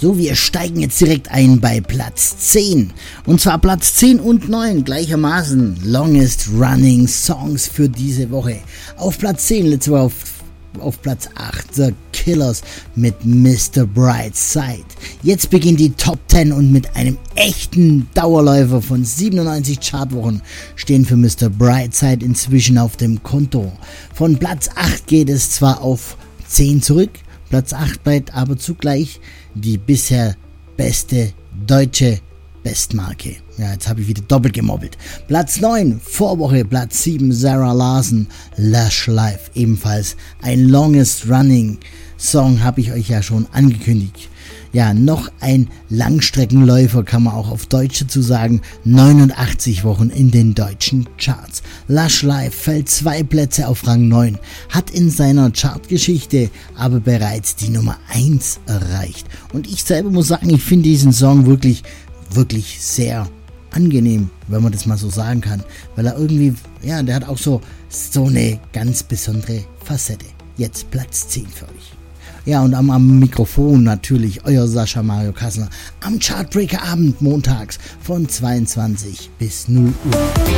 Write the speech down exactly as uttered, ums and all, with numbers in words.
So, wir steigen jetzt direkt ein bei Platz zehn. Und zwar Platz zehn und neun gleichermaßen. Longest Running Songs für diese Woche. Auf Platz zehn, letzte Woche auf, auf Platz acht, The Killers mit Mister Brightside. Jetzt beginnt die Top zehn und mit einem echten Dauerläufer von siebenundneunzig Chartwochen stehen für Mister Brightside inzwischen auf dem Konto. Von Platz acht geht es zwar auf zehn zurück, Platz acht bleibt aber zugleich die bisher beste deutsche Bestmarke. Ja, jetzt habe ich wieder doppelt gemobbelt. Platz neun, Vorwoche, Platz sieben, Sarah Larson, Lush Life. Ebenfalls ein Longest Running Song, habe ich euch ja schon angekündigt. Ja, noch ein Langstreckenläufer, kann man auch auf Deutsch dazu sagen, neunundachtzig Wochen in den deutschen Charts. Lush Life fällt zwei Plätze auf Rang neun, hat in seiner Chartgeschichte aber bereits die Nummer eins erreicht. Und ich selber muss sagen, ich finde diesen Song wirklich, wirklich sehr angenehm, wenn man das mal so sagen kann, weil er irgendwie, ja, der hat auch so, so eine ganz besondere Facette. Jetzt Platz zehn für euch. Ja, und am, am Mikrofon natürlich euer Sascha Mario Kassner am Chartbreaker Abend montags von zweiundzwanzig bis null Uhr.